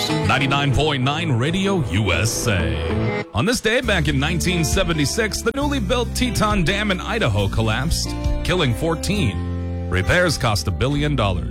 99.9 Radio USA. On this day, back in 1976, the newly built Teton Dam in Idaho collapsed, killing 14. Repairs cost $1 billion.